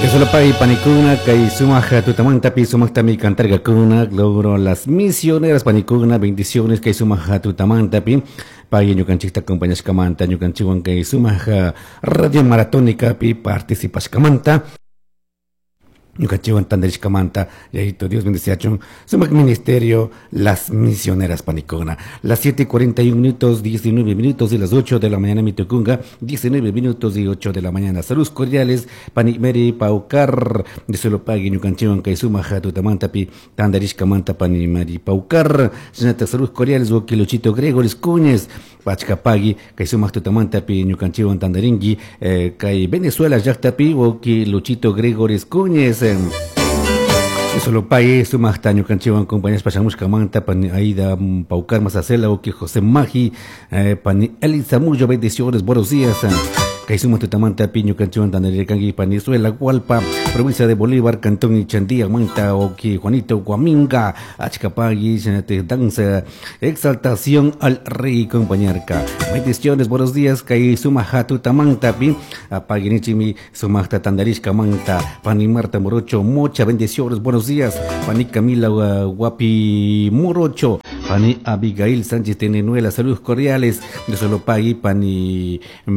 Solo pay panicuna, kay sumaja tutamantapi, sumaktami cantargacuna, logro las misioneras panicuna, bendiciones kay sumaja tutamantapi, pay ñucanchita compañías camanta, ñucanchiwan kay sumaja radio maratónica pi participas camanta. Yucachiwan Tanderishkamanta, Yahito, Dios bendice a Sumac Ministerio, las misioneras panicona. Las 7:41 minutos, 19 minutos y las 8 de la mañana, Mitucunga, 19 minutos y 8 de la mañana. Saludos cordiales, Panimeri Paucar, de Solopagui, Yucanchiwan, Kaisuma, Tutamantapi, Tanderishkamanta, Panimeri Paucar, Senata, saludos cordiales, Oquilochito Gregoris Cuñez, Pachcapagui, Kaisuma, Tutamantapi, Yucanchiwan, Tandaringi, Kai Venezuela, Yactapi, Oquilochito Gregoris Cuñez. Solo pague su mastaño canchivan compañías pasamos camanta pan Aida Paucar Masacela o que José Magi pan Elisa Muyo bendiciones buenos días Kaisuma Tutamanta Piño Canchivan Tanericangi Panizuela Gualpa provincia de Bolívar Cantón y Chandía Manta o que Juanito Guaminga Achcapagui danza exaltación al rey compañerca bendiciones buenos días Kaisuma Tutamanta Pi Apaginichimi Sumachta Tandarishka Manta Pani Marta Morocho muchas bendiciones buenos días Pani Camila Guapi Morocho Pani Abigail Sánchez Tenenuela saludos cordiales de Solopagui Pani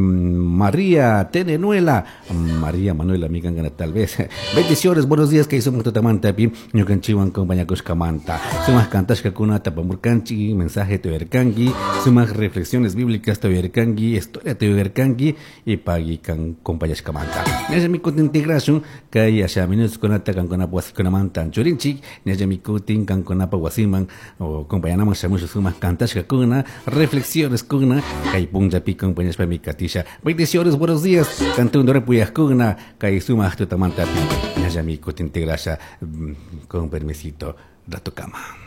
María Tenenuela María Manuela Migangana tal vez bendiciones buenos días que somos Totamanta Pi Ñucanchiwan compañacos Camanta sumas Cantashka Kunata Pamurcanchi mensaje Teovercangi sumas reflexiones bíblicas Teovercangi historia Teovercangi y Pagui can compañas Camanta Naya mi integración que hay allá minutos Konata can Konapuas Konamanta Chorinchi Naya mi can Konapa Wasiman o compañanamos a muchos sumas Cantashka Kuna reflexiones Kuna que hay punta pi compañías para mi catisha bendiciones buenos días cantando repuyas Kuna que hay sumas Totamanta Pi Naya mi integración con permisito Rato Cama.